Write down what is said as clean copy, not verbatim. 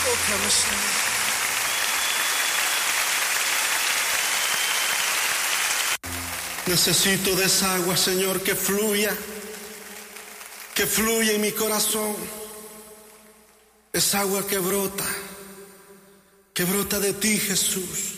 Tócame, Señor. Necesito de esa agua, Señor, que fluya en mi corazón. Esa agua que brota de ti, Jesús.